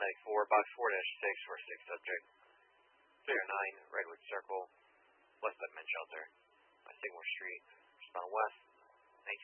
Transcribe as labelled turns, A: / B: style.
A: 94, box 4-6 for 6 subject. 309, Redwood Circle, west of Men's Shelter, by Seymour Street. Respond west.